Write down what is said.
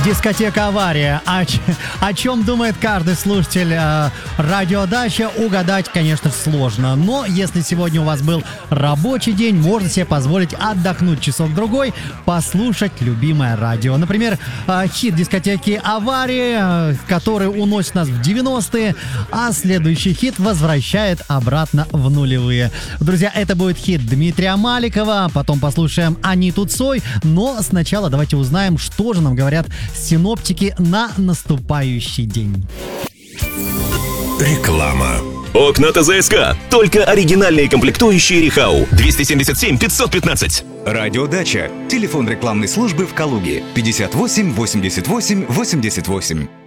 Дискотека «Авария». О чем думает каждый слушатель радиодача, угадать, конечно, сложно. Но если сегодня у вас был рабочий день, можно себе позволить отдохнуть часок-другой, послушать любимое радио. Например, хит дискотеки «Авария», который уносит нас в 90-е, а следующий хит возвращает обратно в нулевые. Друзья, это будет хит Дмитрия Маликова, потом послушаем Аниту Цой, но сначала давайте узнаем, что же нам говорят синоптики на наступающий день. Реклама. Окна ТЗСК. Только оригинальные комплектующие Рихау. 277 515. Радиодача. Телефон рекламной службы в Калуге. 58 88 88.